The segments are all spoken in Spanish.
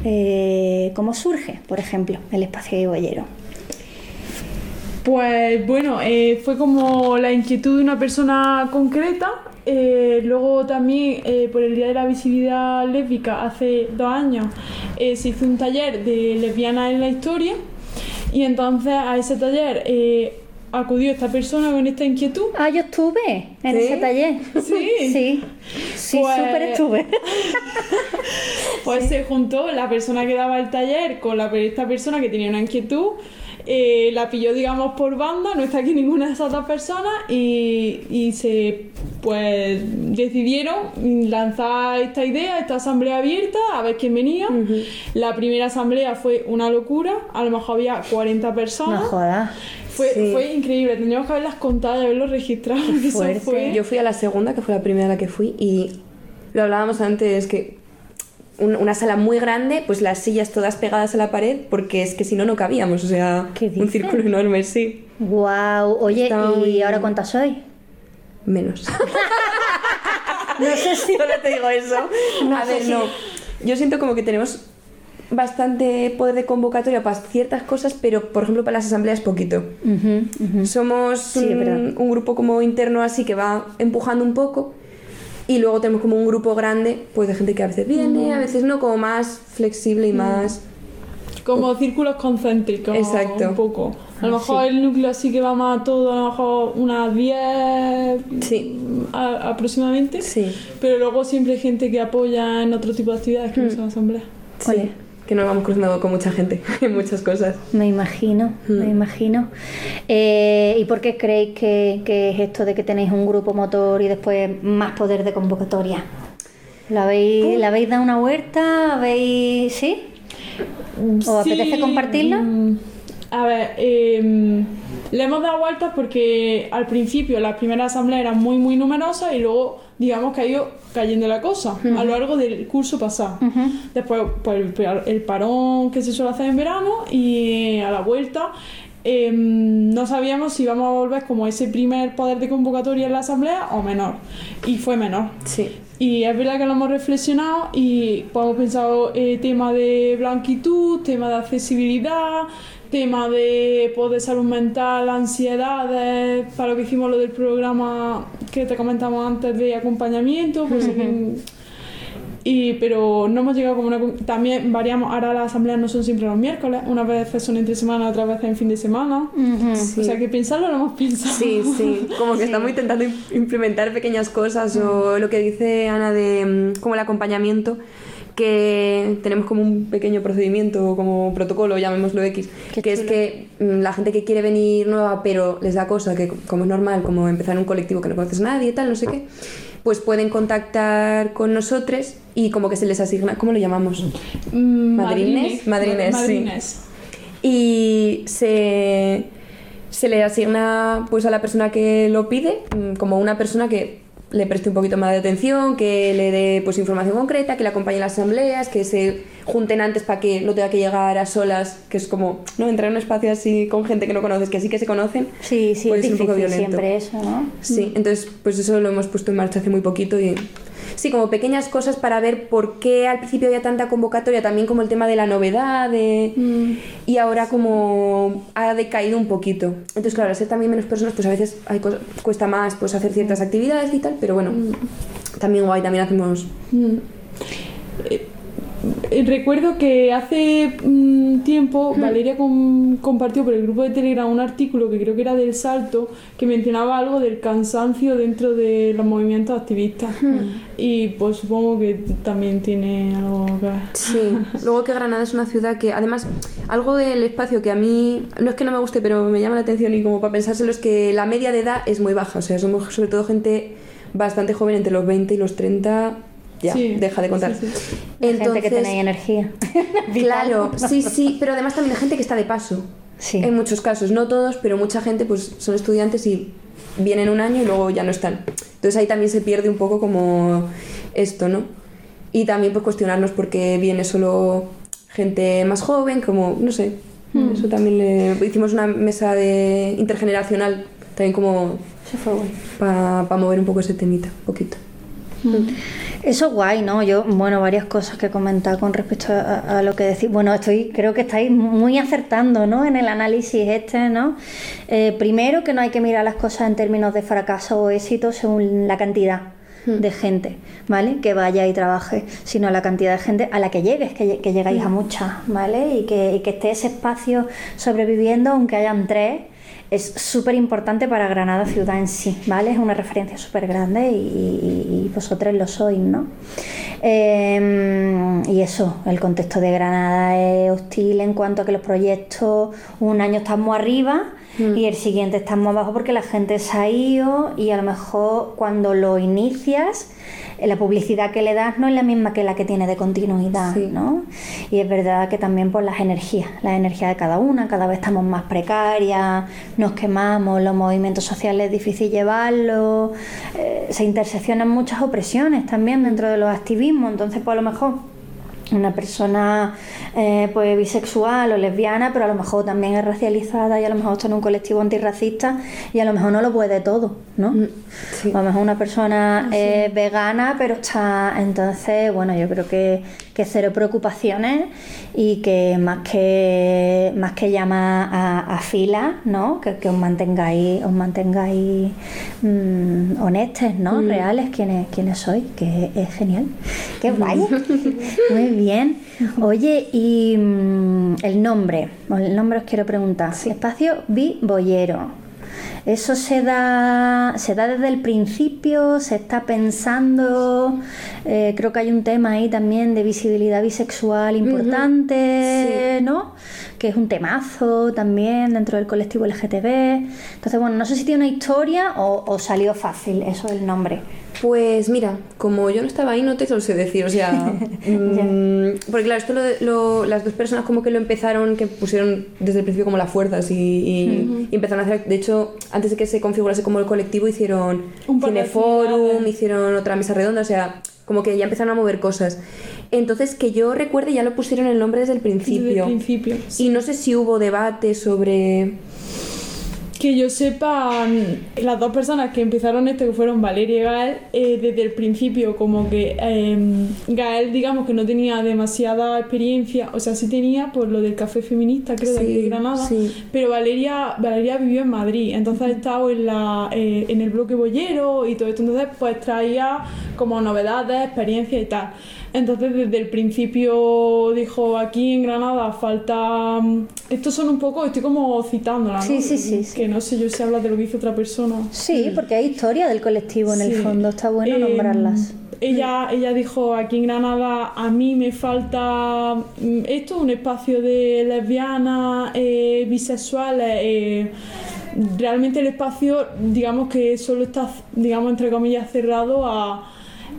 ¿Cómo surge, por ejemplo, el espacio boyero? Pues bueno, fue como la inquietud de una persona concreta. Luego también por el Día de la Visibilidad Lésbica hace 2 años se hizo un taller de lesbianas en la historia y entonces a ese taller acudió esta persona con esta inquietud. Ah, yo estuve en ese taller. Sí. Sí, súper estuve. Pues se juntó la persona que daba el taller con esta persona que tenía una inquietud. La pilló, digamos, por banda, no está aquí ninguna de esas 2 personas y se pues decidieron lanzar esta idea, esta asamblea abierta, a ver quién venía. La primera asamblea fue una locura, a lo mejor había 40 personas. No jodas. Fue increíble, tendríamos que haberlas contado y haberlos registrado. Eso fue... Yo fui a la segunda, que fue la primera a la que fui, y lo hablábamos antes, que una sala muy grande, pues las sillas todas pegadas a la pared, porque es que si no, no cabíamos, o sea, un círculo enorme, sí. Guau, oye, ¿y ahora cuántas sois? Menos. No sé si... Solo te digo eso. A ver, no. Yo siento como que tenemos bastante poder de convocatoria para ciertas cosas, pero por ejemplo para las asambleas poquito. Somos un grupo como interno así que va empujando un poco. Y luego tenemos como un grupo grande, pues de gente que a veces viene, a veces no, como más flexible y más... Como círculos concéntricos. Exacto. Un poco. A lo mejor el núcleo sí que va más a todo, a lo mejor unas 10 aproximadamente. Sí. Pero luego siempre hay gente que apoya en otro tipo de actividades que no son asambleas. Sí. Oye. Que nos vamos cruzando con mucha gente en muchas cosas. Me imagino. ¿Y por qué creéis que es esto de que tenéis un grupo motor y después más poder de convocatoria? ¿Le habéis dado una vuelta? ¿Sí? ¿Os apetece compartirla? A ver, le hemos dado vueltas porque al principio las primeras asambleas eran muy muy numerosas y luego digamos que ha ido cayendo la cosa a lo largo del curso pasado. Después pues, el parón que se suele hacer en verano y a la vuelta no sabíamos si íbamos a volver como ese primer poder de convocatoria en la asamblea o menor, y fue menor. Sí. Y es verdad que lo hemos reflexionado y pues, hemos pensado tema de blanquitud, tema de accesibilidad, tema de salud mental, ansiedades, para lo que hicimos lo del programa que te comentamos antes de acompañamiento, pues, pero no hemos llegado como una... También variamos, ahora las asambleas no son siempre los miércoles, unas veces son entre semana, otras veces en fin de semana. O sea que pensarlo lo hemos pensado. Sí, como que estamos intentando implementar pequeñas cosas o lo que dice Ana de como el acompañamiento, que tenemos como un pequeño procedimiento, como protocolo, llamémoslo X, que es que la gente que quiere venir nueva pero les da cosa, que como es normal, como empezar en un colectivo que no conoces a nadie y tal, no sé qué, pues pueden contactar con nosotros y como que se les asigna, ¿cómo lo llamamos? Madrines, sí. Y se le asigna pues a la persona que lo pide como una persona que le preste un poquito más de atención, que le dé pues información concreta, que le acompañe a las asambleas, que se junten antes para que no tenga que llegar a solas, que es como no entrar en un espacio así con gente que no conoces, que sí que se conocen. Sí, pues es un poco violento. Siempre eso, ¿no? Sí, entonces pues eso lo hemos puesto en marcha hace muy poquito y sí, como pequeñas cosas para ver por qué al principio había tanta convocatoria, también como el tema de la novedad y ahora como ha decaído un poquito. Entonces claro, al ser también menos personas, pues a veces cuesta más pues hacer ciertas actividades y tal, pero bueno, también guay, también hacemos... Recuerdo que hace tiempo Valeria compartió por el grupo de Telegram un artículo que creo que era del Salto, que mencionaba algo del cansancio dentro de los movimientos activistas y pues supongo que también tiene algo que ver. Sí, luego que Granada es una ciudad que además algo del espacio que a mí no es que no me guste pero me llama la atención y como para pensárselo es que la media de edad es muy baja, o sea somos sobre todo gente bastante joven entre los 20 y los 30. Ya, deja de contar. Sí. Entonces, gente que tenéis energía. Claro, sí, pero además también hay gente que está de paso. Sí. En muchos casos, no todos, pero mucha gente pues son estudiantes y vienen un año y luego ya no están. Entonces ahí también se pierde un poco como esto, ¿no? Y también pues cuestionarnos por qué viene solo gente más joven, como, no sé. Eso también hicimos una mesa intergeneracional, también como para mover un poco ese temita, un poquito. Eso guay, ¿no? Yo, bueno, varias cosas que he comentado con respecto a lo que decís. Bueno, creo que estáis muy acertando, ¿no? En el análisis ¿no? Primero, que no hay que mirar las cosas en términos de fracaso o éxito según la cantidad de gente, ¿vale? Que vaya y trabaje, sino la cantidad de gente a la que llegues, que llegáis a muchas, ¿vale? Y que esté ese espacio sobreviviendo, aunque hayan 3. Es súper importante para Granada ciudad en sí, ¿vale? Es una referencia súper grande y vosotros lo sois, ¿no? Y eso, el contexto de Granada es hostil en cuanto a que los proyectos un año están muy arriba y el siguiente están muy abajo porque la gente se ha ido y a lo mejor cuando lo inicias la publicidad que le das no es la misma que la que tiene de continuidad, ¿no? Y es verdad que también por las energías de cada una, cada vez estamos más precarias, nos quemamos, los movimientos sociales es difícil llevarlos, se interseccionan muchas opresiones también dentro de los activismos, entonces pues a lo mejor una persona pues bisexual o lesbiana, pero a lo mejor también es racializada y a lo mejor está en un colectivo antirracista y a lo mejor no lo puede todo, ¿no? Sí. A lo mejor una persona vegana, pero está... Entonces, bueno, yo creo que cero preocupaciones y que más que llamar a fila, ¿no? Que os mantengáis honestos, ¿no? Reales, quienes sois, que es genial. ¡Qué guay! Muy bien. Oye, y el nombre os quiero preguntar. Espacio Boyero. ¿Eso se da desde el principio? ¿Se está pensando? Creo que hay un tema ahí también de visibilidad bisexual importante, ¿no? Que es un temazo también dentro del colectivo LGTB. Entonces, bueno, no sé si tiene una historia o salió fácil eso del nombre. Pues mira, como yo no estaba ahí, no te lo sé decir, o sea... porque claro, esto las dos personas como que lo empezaron, que pusieron desde el principio como las fuerzas y empezaron a hacer... De hecho, antes de que se configurase como el colectivo, hicieron un cineforum, hicieron otra mesa redonda, o sea, como que ya empezaron a mover cosas. Entonces, que yo recuerde, ya lo pusieron el nombre desde el principio. Desde el principio, sí. Y no sé si hubo debate sobre... Que yo sepa, las dos personas que empezaron que fueron Valeria y Gael, desde el principio como que Gael digamos que no tenía demasiada experiencia, o sea sí tenía por lo del café feminista creo de aquí de Granada, pero Valeria vivió en Madrid, entonces ha estado en el bloque boyero y todo esto, entonces pues traía como novedades, experiencias y tal. Entonces desde el principio dijo, aquí en Granada falta... Estos son un poco, estoy como citándola, ¿no? Sí. Que no sé yo si habla de lo que hizo otra persona. Sí, porque hay historia del colectivo en el fondo, está bueno nombrarlas. Ella dijo, aquí en Granada a mí me falta esto, un espacio de lesbianas, bisexuales... realmente el espacio, digamos que solo está, digamos entre comillas, cerrado a...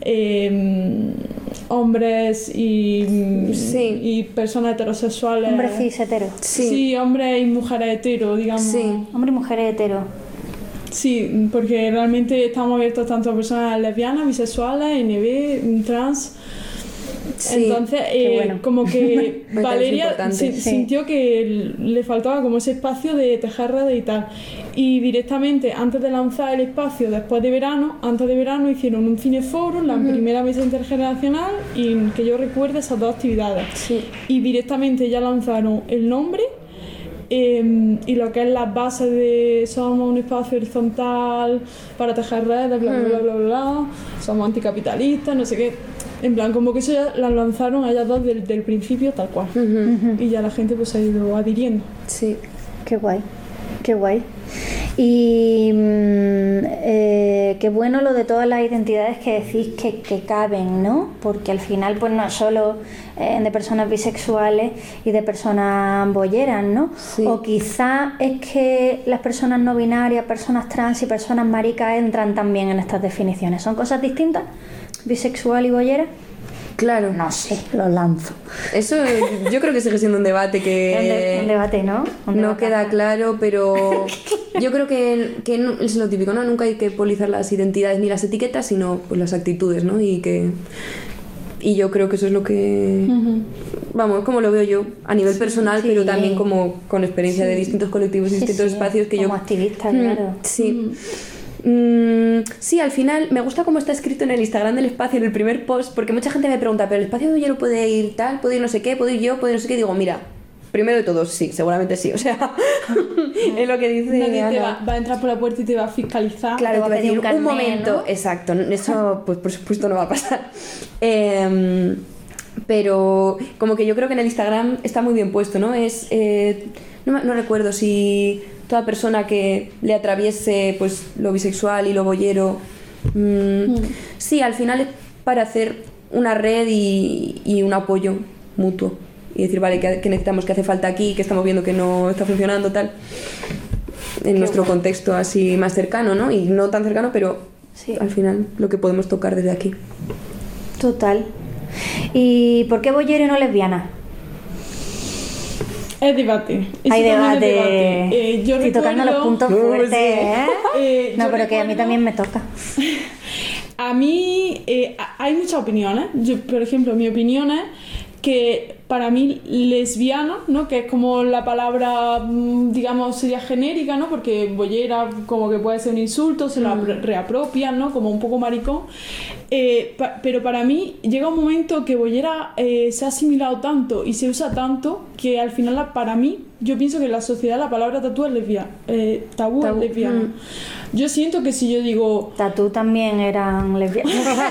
hombres y personas heterosexuales. Hombres cis hetero. Sí, hombres y mujeres hetero, digamos. Sí, hombres y mujeres hetero. Sí, porque realmente estamos abiertos tanto a personas lesbianas, bisexuales, NB, trans. Sí, entonces, bueno. Como que Valeria sintió que le faltaba como ese espacio de tejer redes y tal. Y directamente, antes de lanzar el espacio, antes de verano, hicieron un cineforum, la primera mesa intergeneracional, y que yo recuerde esas dos actividades. Sí. Y directamente ya lanzaron el nombre, y lo que es las bases de somos un espacio horizontal para tejer redes, bla, bla, bla, bla, somos anticapitalistas, no sé qué. En plan, como que eso ya las lanzaron a ellas dos del principio tal cual. Y ya la gente pues ha ido adhiriendo. Sí, qué guay. Y qué bueno lo de todas las identidades que decís que caben, ¿no? Porque al final pues no es solo de personas bisexuales y de personas bolleras, ¿no? Sí. O quizá es que las personas no binarias, personas trans y personas maricas entran también en estas definiciones. ¿Son cosas distintas? ¿Bisexual y bollera? Claro. No sé, lo lanzo. Eso yo creo que sigue siendo un debate que... Un debate, ¿no? No queda claro, pero yo creo que no, es lo típico, ¿no? Nunca hay que politizar las identidades ni las etiquetas, sino pues las actitudes, ¿no? Y yo creo que eso es lo que... Vamos, como lo veo yo, a nivel personal, pero también como con experiencia de distintos colectivos y distintos espacios que como yo... activista, claro. Sí. Sí, al final me gusta cómo está escrito en el Instagram del espacio, en el primer post, porque mucha gente me pregunta, ¿pero el espacio de boyero puede ir tal? ¿Puede ir no sé qué? ¿Puedo ir yo? ¿Puedo ir no sé qué? Digo, mira, primero de todo, sí, seguramente sí. O sea, es lo que dice Nadie te Ana. va a entrar por la puerta y te va a fiscalizar. Claro, Te va te va a a pedir decir un carné, un momento, ¿no? exacto, eso pues por supuesto no va a pasar. Pero como que yo creo que en el Instagram está muy bien puesto, ¿no? No recuerdo si toda persona que le atraviese pues lo bisexual y lo boyero, sí, al final es para hacer una red y un apoyo mutuo y decir, vale, ¿qué necesitamos? ¿Qué hace falta aquí? ¿Qué estamos viendo que no está funcionando? Tal, en nuestro contexto así más cercano, ¿no? Y no tan cercano, pero Sí. al final lo que podemos tocar desde aquí. Total. ¿Y por qué boyero y no lesbiana? Es debate. Eso Hay también es debate. Yo Estoy tocando los recuerdo- puntos fuertes, ¿eh? No, yo pero que a mí recuerdo- también me toca. A mí hay muchas opiniones. Yo, por ejemplo, mi opinión es que para mí lesbiana, ¿no? Que es como la palabra, digamos, sería genérica, ¿no? Porque boyera como que puede ser un insulto, se la reapropian, ¿no? Como un poco maricón. Pero para mí llega un momento que boyera se ha asimilado tanto y se usa tanto que al final para mí, yo pienso que en la sociedad la palabra tatú es lesbiana. Tabú es lesbiana. Yo siento que si yo digo... Tatú también eran lesbianas.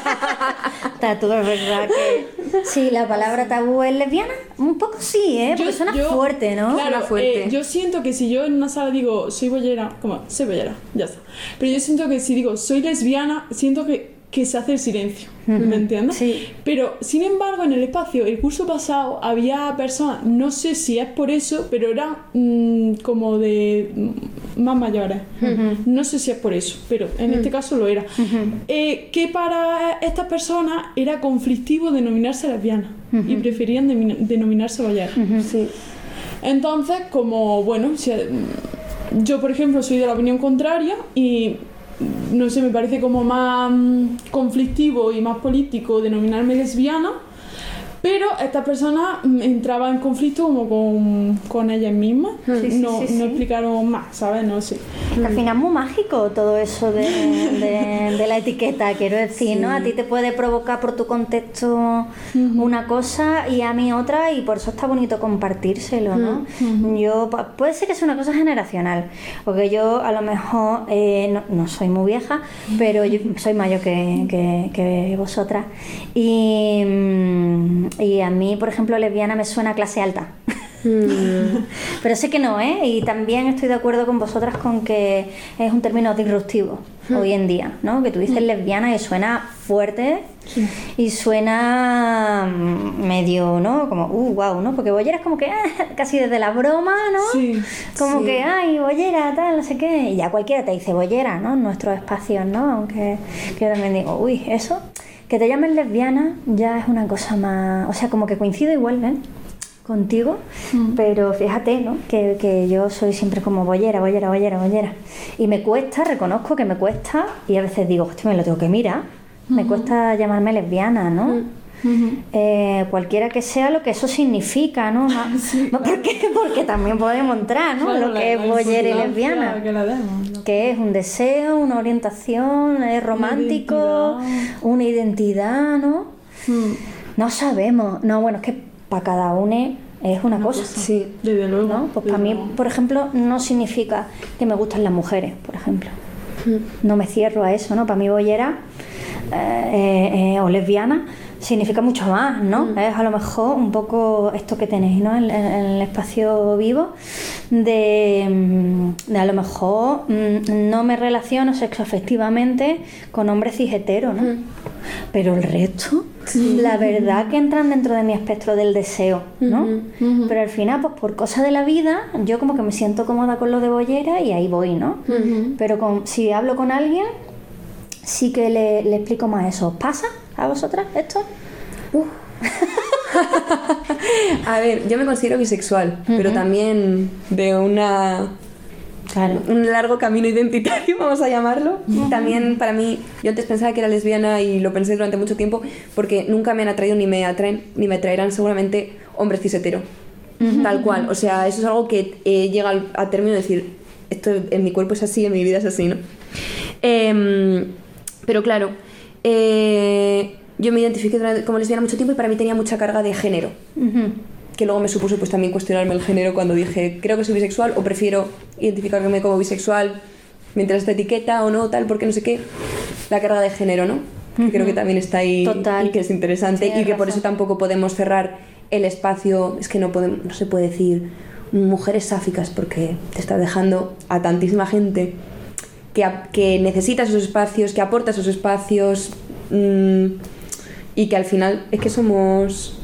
Tatú es verdad que... Sí, la palabra tabú es lesbiana. Un poco sí, ¿eh? Porque suena fuerte, ¿no? Claro, Suena fuerte. yo siento que si yo en una sala digo soy boyera, como soy boyera, ya está. Pero yo siento que si digo soy lesbiana, siento que se hace el silencio, ¿me entiendes? Sí. Pero sin embargo en el espacio, el curso pasado había personas, no sé si es por eso, pero eran como de más mayores. No sé si es por eso, pero en este caso lo era. Que para estas personas era conflictivo denominarse lesbiana y preferían denominarse boyera. Sí. Entonces, como, bueno, yo por ejemplo soy de la opinión contraria y no sé, me parece como más conflictivo y más político denominarme lesbiana, pero estas personas entraban en conflicto como con ellas mismas. Sí, no sí. explicaron más, ¿sabes? No sé. Al final es muy mágico todo eso de la etiqueta, quiero decir, ¿no? A ti te puede provocar por tu contexto una cosa y a mí otra, y por eso está bonito compartírselo, ¿no? Yo, puede ser que sea una cosa generacional, porque yo a lo mejor no soy muy vieja, pero yo soy mayor que vosotras, y a mí, por ejemplo, lesbiana me suena a clase alta. Pero sé que no, ¿eh? Y también estoy de acuerdo con vosotras con que es un término disruptivo hoy en día, ¿no? Que tú dices lesbiana y suena fuerte y suena medio, ¿no? Como, wow, ¿no? Porque boyera es como que casi desde la broma, ¿no? Sí, como que, ay, boyera, tal, no sé qué. Y ya cualquiera te dice boyera, ¿no? En nuestros espacios, ¿no? Aunque yo también digo, uy, eso, que te llamen lesbiana ya es una cosa más... O sea, como que coincido igual, ¿eh? Contigo, pero fíjate, ¿no? Que yo soy siempre como boyera. Y me cuesta, reconozco que me cuesta, y a veces digo, hostia, me lo tengo que mirar. Me cuesta llamarme lesbiana, ¿no? Cualquiera que sea lo que eso significa, ¿no? Porque también podemos entrar, ¿no? Claro, lo que es boyera y lesbiana. Que la demos, Que es un deseo, una orientación, es romántico, una identidad, ¿no? No sabemos. No, bueno, es que para cada uno es una cosa. Sí. Desde luego. ¿No? Pues para mí, por ejemplo, no significa que me gustan las mujeres, por ejemplo. No me cierro a eso, ¿no? Para mí boyera o lesbiana significa mucho más, ¿no? Es a lo mejor un poco esto que tenéis, ¿no? En el espacio vivo de a lo mejor no me relaciono sexoafectivamente con hombres cis hetero, ¿no? Pero el resto, la verdad que entran dentro de mi espectro del deseo, ¿no? Pero al final, pues por cosas de la vida, yo como que me siento cómoda con lo de boyera y ahí voy, ¿no? Pero si hablo con alguien, sí que le explico más eso. ¿Os pasa a vosotras esto? A ver, yo me considero bisexual, pero también de un largo camino identitario, vamos a llamarlo. También para mí, yo antes pensaba que era lesbiana y lo pensé durante mucho tiempo porque nunca me han atraído ni me atraen ni me atraerán seguramente hombres cis hetero. Tal cual, o sea, eso es algo que llega a término de decir, esto en mi cuerpo es así, en mi vida es así, ¿no? Pero claro, yo me identifiqué como lesbiana mucho tiempo y para mí tenía mucha carga de género. Que luego me supuso pues también cuestionarme el género cuando dije, creo que soy bisexual o prefiero identificarme como bisexual mientras esta etiqueta o no, tal, porque no sé qué. La carga de género, ¿no? Que creo que también está ahí. Total. Y que es interesante. Tienes y que por razón. eso tampoco podemos cerrar el espacio. Es que no se puede decir mujeres sáficas porque te está dejando a tantísima gente que necesita esos espacios, que aporta esos espacios, y que al final es que somos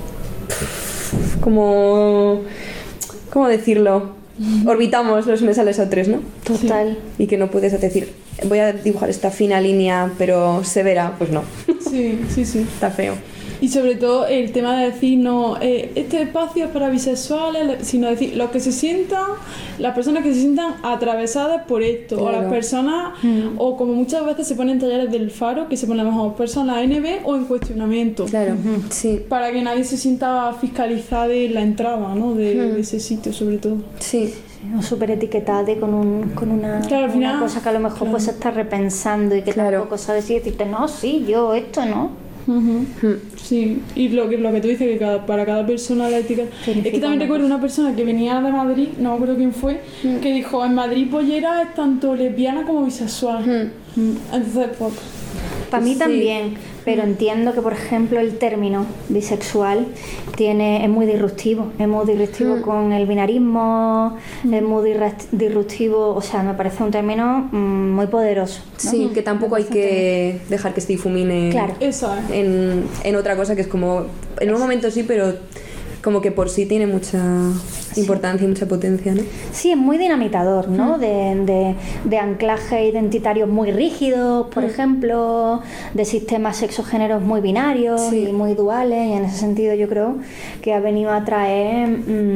como... ¿Cómo decirlo? Orbitamos los unos a los otros, ¿no? Total. Y que no puedes decir, voy a dibujar esta fina línea pero severa, pues no. Sí. Está feo. Y sobre todo el tema de decir, no, este espacio es para bisexuales, sino decir, los que se sientan, las personas que se sientan atravesadas por esto, Claro. o las personas, o como muchas veces se ponen talleres del Faro, que se ponen a lo mejor personas NB o en cuestionamiento, Claro, sí. para que nadie se sienta fiscalizada en la entrada, ¿no? de ese sitio, sobre todo. Sí. O súper etiquetada y con una, Claro, al final, una cosa que a lo mejor pues se está repensando y que Claro. tampoco sabes si decirte, no, sí, yo esto no. Sí, y lo que tú dices, que para cada persona la etiqueta. Significa Es que también una recuerdo una persona que venía de Madrid, no me acuerdo quién fue, que dijo: en Madrid Pollera es tanto lesbiana como bisexual. Entonces, pues. Para mí Sí. también, pero entiendo que, por ejemplo, el término bisexual es muy disruptivo con el binarismo, es muy disruptivo, o sea, me parece un término muy poderoso, ¿no? Sí, que tampoco hay que dejar que se difumine Claro. Eso es. en otra cosa que es como... En un momento sí, pero como que por sí tiene mucha importancia y mucha potencia, ¿no? Sí, es muy dinamitador, ¿no? De anclajes identitarios muy rígidos, por ejemplo, de sistemas sexogéneros muy binarios Sí. y muy duales, y en ese sentido yo creo que ha venido a traer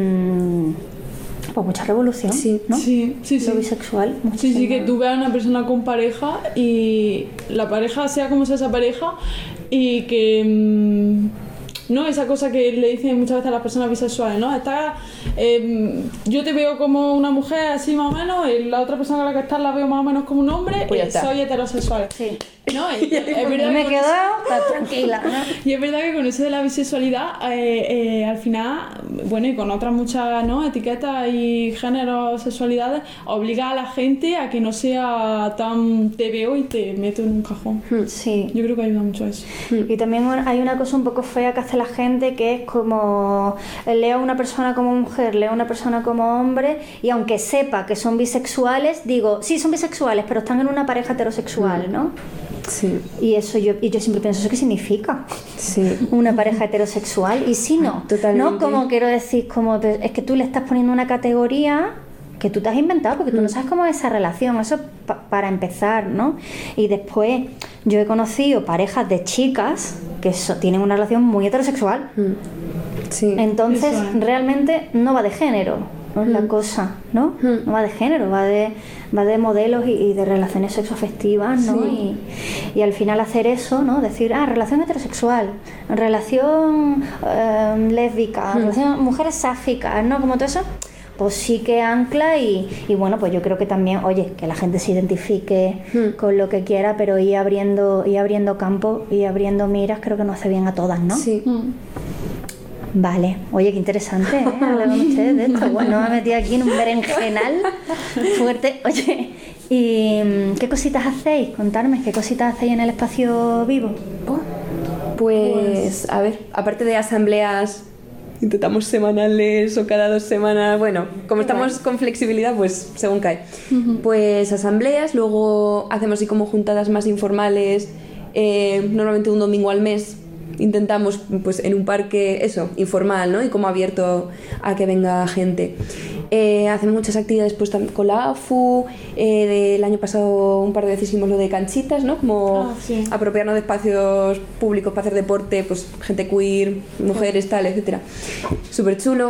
pues mucha revolución, Sí. ¿no? Sí. Lo bisexual. Sí, muchísimo. que tú veas a una persona con pareja y la pareja sea como sea esa pareja y que... no, esa cosa que le dicen muchas veces a las personas bisexuales, ¿no? Yo te veo como una mujer así más o menos, y la otra persona con la que estás la veo más o menos como un hombre, Pues ya está. soy heterosexual. Sí. ¿No? Es verdad Yo me he que quedado tranquila, ¿no? y es verdad que con eso de la bisexualidad, al final, bueno, y con otras muchas, ¿no?, etiquetas y géneros, sexualidades, obliga a la gente a que no sea tan te veo y te meto en un cajón. Sí. Yo creo que ayuda mucho a eso. Y también hay una cosa un poco fea que hace la gente, que es como leo a una persona como mujer, leo a una persona como hombre, y aunque sepa que son bisexuales, digo, sí, son bisexuales, pero están en una pareja heterosexual, ¿no? Sí, Y eso yo siempre pienso, ¿eso qué significa? sí. Una pareja heterosexual. Y si no, Totalmente. no como quiero decir, como es que tú le estás poniendo una categoría que tú te has inventado, porque tú no sabes cómo es esa relación, eso para empezar, ¿no? Y después yo he conocido parejas de chicas que tienen una relación muy heterosexual. Sí. Entonces Eso es. realmente no va de género, no es la cosa, ¿no? No va de género, va de modelos y de relaciones sexoafectivas, ¿no? Sí. Y al final hacer eso, ¿no? Decir, relación heterosexual, relación lésbica, relación mujeres sáficas, ¿no? Como todo eso, pues sí que ancla y bueno, pues yo creo que también, oye, que la gente se identifique con lo que quiera, pero ir abriendo campo y abriendo miras, creo que nos hace bien a todas, ¿no? Sí. Vale, oye, qué interesante, ¿eh? Hablar con ustedes de esto. Bueno, me he metido aquí en un berenjenal fuerte. Oye, ¿y qué cositas hacéis? Contadme, ¿qué cositas hacéis en el espacio vivo? Pues, a ver, aparte de asambleas, intentamos semanales o cada 2 semanas, bueno, como estamos con flexibilidad, pues según cae. Pues asambleas, luego hacemos así como juntadas más informales, normalmente un domingo al mes. Intentamos pues en un parque, eso, informal, ¿no? Y como abierto a que venga gente. Hacemos muchas actividades pues con la AFU, del año pasado un par de veces hicimos lo de canchitas, ¿no? Como Sí. apropiarnos de espacios públicos para hacer deporte, pues gente queer, mujeres, tal, etcétera. Súper chulo.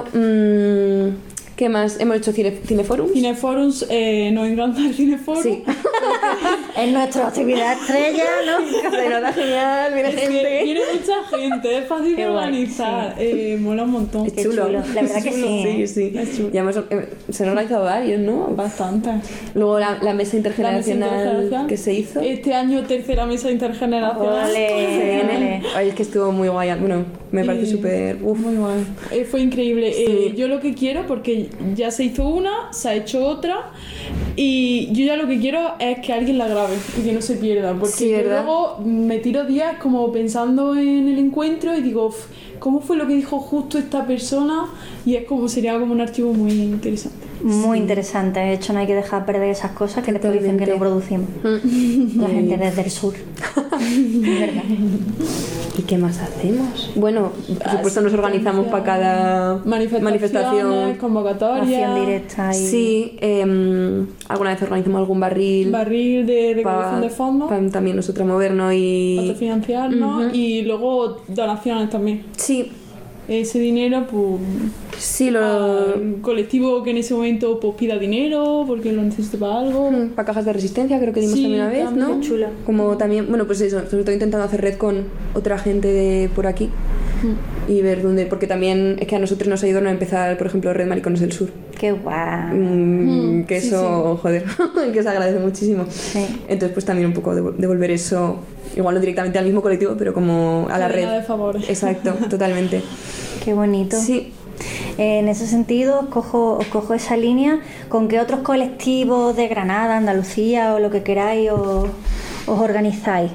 ¿Qué más? Hemos hecho cineforums. Cineforums, nos encanta el Cineforum. Sí. Es nuestra actividad estrella, ¿no? Se nota genial, viene Es que gente. viene mucha gente, es fácil Qué de guay, organizar. Mola un montón. Es Qué chulo. chulo. La verdad que Es chulo, sí, Sí, sí. Es chulo. Ya se han organizado varios, ¿no? Bastante. Luego la mesa La mesa intergeneracional intergeneracional. que se hizo. Este año tercera mesa intergeneracional. Ole, Sí, ole. Ay, es que estuvo muy guay. Bueno, me parece súper. Uf. Muy guay. Fue increíble. Sí. Yo lo que quiero, porque ya se hizo una, se ha hecho otra, y yo ya lo que quiero es que alguien la grabe y que no se pierda. Porque Sí, yo ¿verdad? luego me tiro días como pensando en el encuentro y digo, "Uf, ¿cómo fue lo que dijo justo esta persona?". Y es como, sería como un archivo muy interesante. Muy interesante. De hecho, no hay que dejar perder esas cosas que después dicen que no producimos. La gente desde el sur. Es verdad. ¿Y qué más hacemos? Bueno, por supuesto nos organizamos para cada manifestación. Convocatorias, Acción directa y... Sí, alguna vez organizamos algún barril barril de recaudación de fondos, para también nosotros movernos y... autofinanciarnos y luego donaciones también. Sí, Ese dinero, pues, sí, al colectivo que en ese momento pues pida dinero porque lo necesita para algo. para cajas de resistencia creo que dimos Sí, también una vez, también. ¿no? Qué chulo. Como también, bueno, pues eso, sobre todo intentando hacer red con otra gente de por aquí y ver dónde, porque también es que a nosotros nos ayudaron a empezar, por ejemplo, Red Maricones del Sur. Qué guay. Que sí, eso, joder, que se agradece muchísimo. Sí. Entonces, pues también un poco devolver eso, igual no directamente al mismo colectivo, pero como a la Cadena red. de favores. Exacto, totalmente. Qué bonito. Sí. En ese sentido, os cojo esa línea. ¿Con qué otros colectivos de Granada, Andalucía o lo que queráis os organizáis?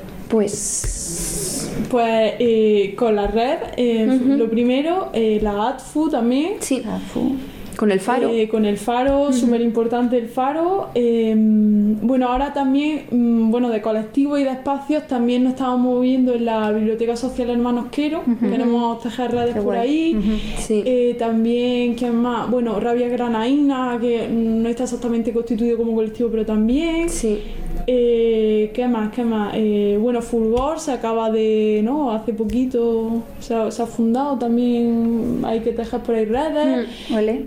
Pues Pues con la red, lo primero, la ATFU también. sí, con el faro. Con el faro, súper importante el faro. Bueno, ahora también, bueno, de colectivos y de espacios también nos estamos moviendo en la Biblioteca Social Hermanos Quero. Queremos tejer redes Qué por guay. ahí. Sí. También, ¿quién más? Bueno, Rabia Granaína, que no está exactamente constituido como colectivo, pero también. Sí. ¿Qué más? Bueno, Fulgor se acaba de, ¿no? Hace poquito se ha fundado también, hay que tejer por ahí redes. Ole.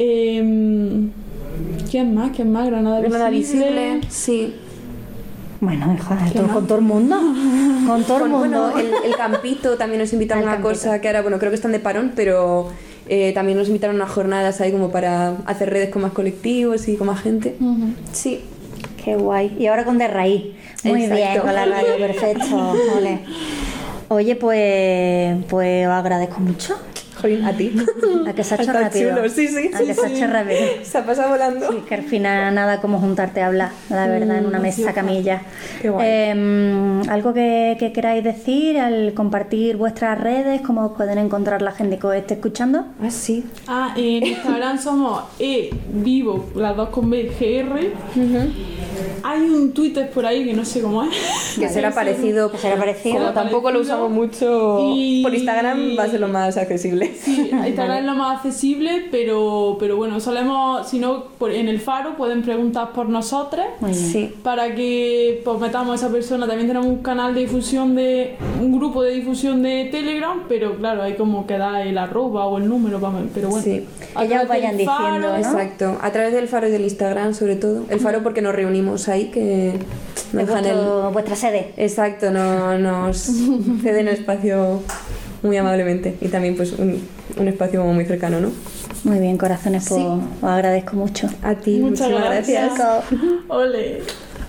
¿Quién más? Granada Visible. Sí. Bueno, hija, esto con todo el mundo. Con todo el mundo. Bueno, el Campito también nos invitaron a El una Campito. cosa que ahora, bueno, creo que están de parón, pero también nos invitaron a unas jornadas ahí como para hacer redes con más colectivos y con más gente. Sí. Qué guay. Y ahora con De Raíz. Muy Exacto. bien, con la radio, perfecto. Ole. Oye, pues os agradezco mucho. Jolín, a ti. A que se ha hecho Está rápido. chulo, sí, sí. A que se ha hecho rápido. Se ha pasado volando. Sí, que al final nada como juntarte a hablar, la verdad, en una mesa camilla. Qué guay. ¿Algo que queráis decir al compartir vuestras redes? ¿Cómo os pueden encontrar la gente que os esté escuchando? Ah, sí. En Instagram somos vivo, las dos con B, GR. Hay un Twitter por ahí que no sé cómo es. Que será parecido. Que será parecido. Como tampoco lo usamos mucho Y- por Instagram, va a ser lo más accesible. Sí, Instagram es lo más accesible, pero bueno, solemos, si no, en el faro pueden preguntar por nosotros Muy bien. Sí. para que pues, metamos a esa persona. También tenemos un canal de difusión un grupo de difusión de Telegram, pero claro, hay como que da el arroba o el número, pero bueno. Sí. A Ellas través vayan del diciendo, ¿no? Exacto. A través del faro y del Instagram, sobre todo. El faro porque nos reunimos ahí, que nos Es dejan vuestra sede. Exacto, nos ceden el espacio muy amablemente y también pues un espacio muy cercano, ¿no? Muy bien, corazones, pues Sí. os agradezco mucho. A ti, Muchas muchísimas gracias. gracias. Ole.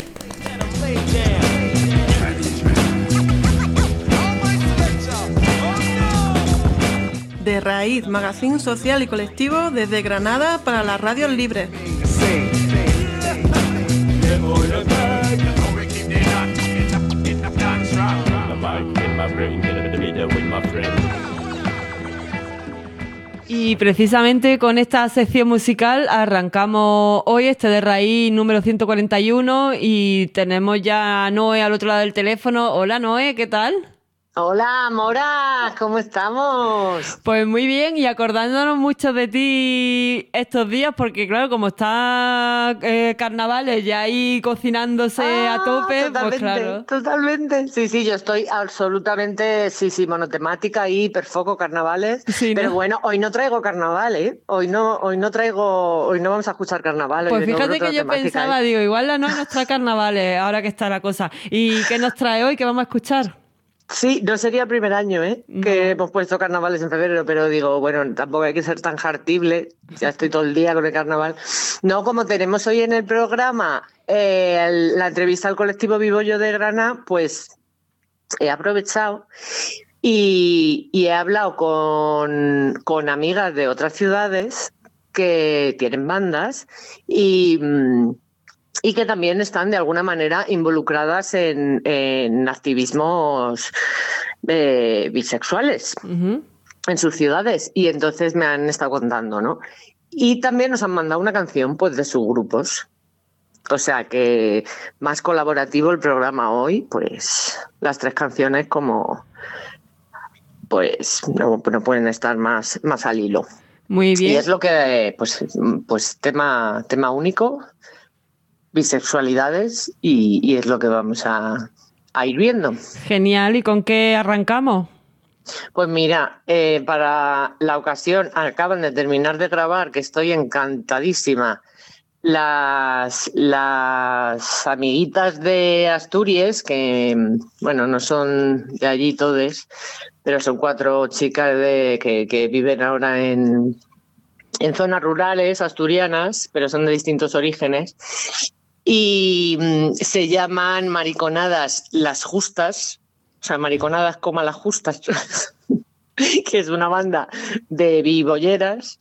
De Raíz, magazín social y colectivo desde Granada para las radios libres. Y precisamente con esta sección musical arrancamos hoy este de Raíz número 141 y tenemos ya a Noé al otro lado del teléfono. Hola Noé, ¿qué tal? Hola, Mora, ¿cómo estamos? Pues muy bien, y acordándonos mucho de ti estos días, porque claro, como está carnavales ya ahí cocinándose a tope, Totalmente, pues claro. totalmente. Sí, yo estoy absolutamente, monotemática y hiperfoco carnavales. Sí, ¿no? Pero bueno, hoy no traigo carnaval, ¿eh? Hoy no vamos a escuchar carnaval. Pues fíjate que yo pensaba, digo, igual la Noa nos trae carnavales, ahora que está la cosa. ¿Y qué nos trae hoy? ¿Qué vamos a escuchar? Sí, no sería el primer año, No. que hemos puesto carnavales en febrero, pero digo, bueno, tampoco hay que ser tan jartible, ya estoy todo el día con el carnaval. No, como tenemos hoy en el programa la entrevista al colectivo Vivo Yo de Granada, pues he aprovechado y he hablado con amigas de otras ciudades que tienen bandas y que también están de alguna manera involucradas en activismos bisexuales en sus ciudades, y entonces me han estado contando, ¿no? Y también nos han mandado una canción pues de sus grupos. O sea que más colaborativo el programa hoy, pues las 3 canciones como pues no pueden estar más al hilo. Muy bien. Y es lo que pues tema único, bisexualidades, y es lo que vamos a ir viendo. Genial, ¿y con qué arrancamos? Pues mira, para la ocasión acaban de terminar de grabar, que estoy encantadísima, las amiguitas de Asturias, que bueno, no son de allí todas, pero son 4 chicas que viven ahora en zonas rurales asturianas, pero son de distintos orígenes. Y se llaman Mariconadas Las Justas, o sea, Mariconadas como Las Justas, que es una banda de bibolleras,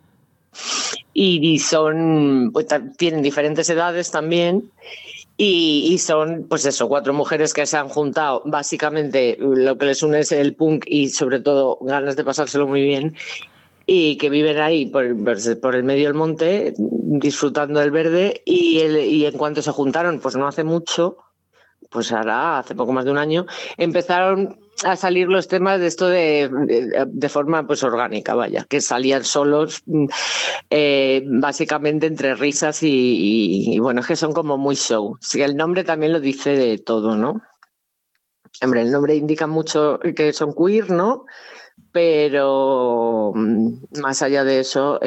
y son, pues, tienen diferentes edades también, y son, pues eso, 4 mujeres que se han juntado. Básicamente lo que les une es el punk y sobre todo ganas de pasárselo muy bien, y que viven ahí por el medio del monte disfrutando del verde, y en cuanto se juntaron, pues no hace mucho, pues ahora hace poco más de un año, empezaron a salir los temas de esto de forma pues orgánica, vaya, que salían solos, básicamente entre risas y bueno, es que son como muy show. Sí, el nombre también lo dice de todo, ¿no? Hombre, el nombre indica mucho que son queer, ¿no? Pero más allá de eso,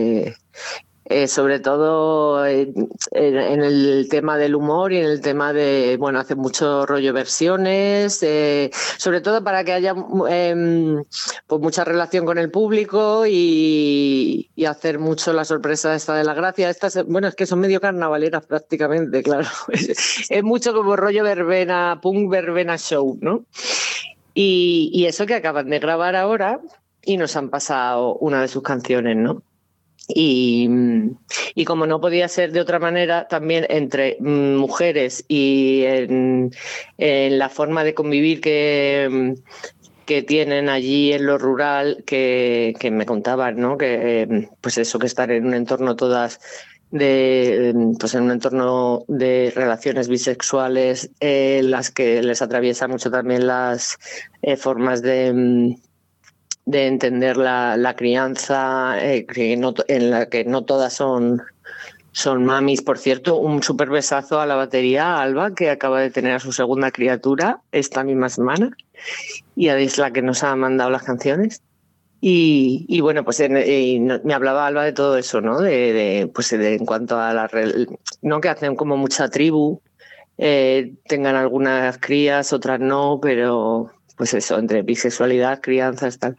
sobre todo en el tema del humor y en el tema de, bueno, hace mucho rollo versiones, sobre todo para que haya pues mucha relación con el público, y hacer mucho la sorpresa esta de la gracia. Bueno, es que son medio carnavaleras prácticamente, claro. Es mucho como rollo verbena, punk verbena show, ¿no? Y eso que acaban de grabar ahora y nos han pasado una de sus canciones, ¿no? Y como no podía ser de otra manera, también entre mujeres y en la forma de convivir que tienen allí en lo rural, que me contaban, ¿no? Que pues eso, que estar en un entorno todas pues en un entorno de relaciones bisexuales, las que les atraviesa mucho también las formas de entender la crianza, en la que no todas son mamis. Por cierto, un súper besazo a la batería, a Alba, que acaba de tener a su segunda criatura esta misma semana, y es la que nos ha mandado las canciones. Y bueno, pues me hablaba Alba de todo eso, ¿no? Pues en cuanto a no, que hacen como mucha tribu, tengan algunas crías, otras no, pero pues eso, entre bisexualidad, crianzas, tal.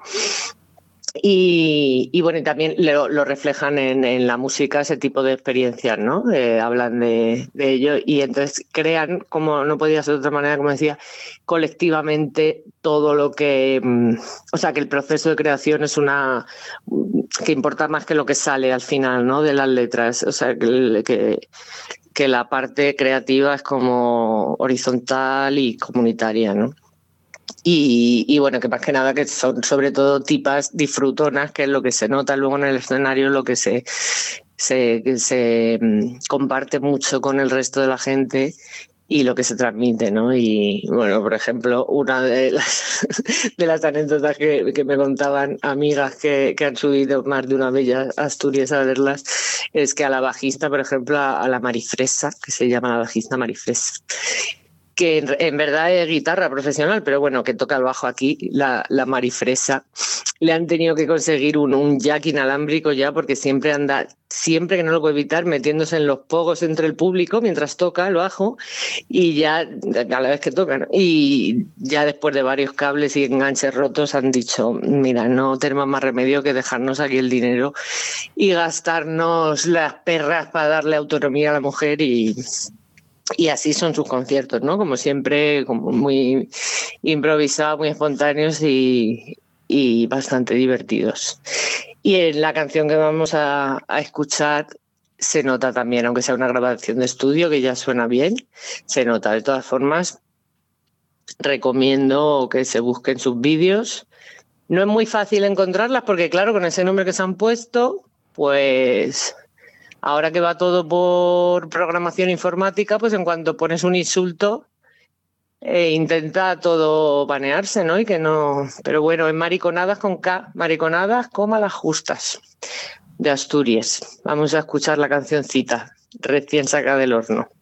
Y bueno, y también lo reflejan en la música, ese tipo de experiencias, ¿no? Hablan de ello, y entonces crean, como no podía ser de otra manera, como decía, colectivamente todo lo que... O sea, que el proceso de creación es que importa más que lo que sale al final, ¿no? De las letras. O sea, que la parte creativa es como horizontal y comunitaria, ¿no? Y bueno, que más que nada que son sobre todo tipas disfrutonas, que es lo que se nota luego en el escenario, lo que se comparte mucho con el resto de la gente, y lo que se transmite, ¿no? Y bueno, por ejemplo, una de las anécdotas que me contaban amigas que han subido más de una vez a Asturias a verlas, es que a la bajista, por ejemplo, a la Marifresa, que se llama la bajista Marifresa, que en verdad es guitarra profesional, pero bueno, que toca el bajo aquí, la Marifresa, le han tenido que conseguir un jack inalámbrico ya, porque siempre que no lo puede evitar, metiéndose en los pogos entre el público mientras toca el bajo, y ya a la vez que toca, ¿no? Y ya después de varios cables y enganches rotos han dicho, mira, no tenemos más remedio que dejarnos aquí el dinero y gastarnos las perras para darle autonomía a la mujer, y así son sus conciertos, ¿no? Como siempre, como muy improvisados, muy espontáneos y bastante divertidos. Y en la canción que vamos a escuchar se nota también, aunque sea una grabación de estudio que ya suena bien, se nota. De todas formas, recomiendo que se busquen sus vídeos. No es muy fácil encontrarlas porque, claro, con ese nombre que se han puesto, pues... Ahora que va todo por programación informática, pues en cuanto pones un insulto, intenta todo banearse, ¿no? Y que no... Pero bueno, es Mariconadas con K, Mariconadas, las justas, de Asturias. Vamos a escuchar la cancioncita, recién sacada del horno.